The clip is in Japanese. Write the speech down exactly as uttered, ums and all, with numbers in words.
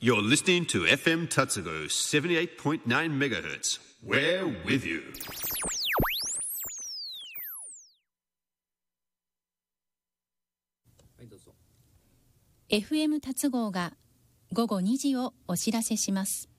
You're listening to エフエム Tatsugo seventy-eight point nine megahertz. We're with you. はい、どうぞ。 エフエム 達合が午後にじをお知らせします。